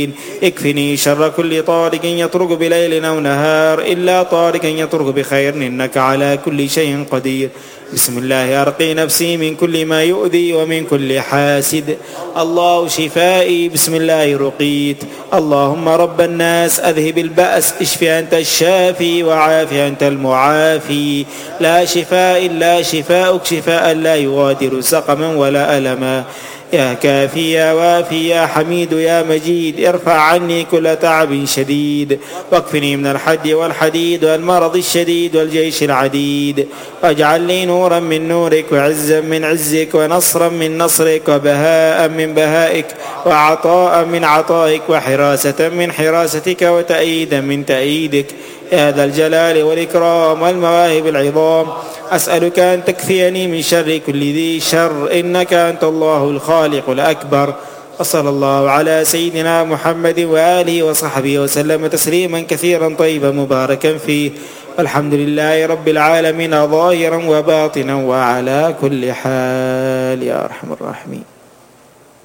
اكفني شر كل طارق يطرق بليل أو نهار إلا طارق يطرق بخير إنك على كل شيء قدير. بسم الله أرقي نفسي من كل ما يؤذي ومن كل حاسد. الله شفائي بسم الله رقيت. اللهم رب الناس أذهب البأس اشف أنت الشافي وعافي أنت المعافي. لا شفاء إلا شفاءك شفاء لا يغادر سقما ولا ألما. يا كافي يا وافي يا حميد يا مجيد ارفع عني كل تعب شديد واكفني من الحد والحديد والمرض الشديد والجيش العديد واجعل لي نورا من نورك وعزا من عزك ونصرا من نصرك وبهاء من بهائك وعطاء من عطائك وحراسة من حراستك وتأييدا من تأييدك يا ذا الجلال والإكرام والمواهب العظام. أسألك أن تكفيني من شر كل ذي شر إنك أنت الله الخالق الأكبر. وصلى الله على سيدنا محمد وآله وصحبه وسلم تسليما كثيرا طيبا مباركا فيه. والحمد لله رب العالمين ظاهرا وباطنا وعلى كل حال يا أرحم الراحمين.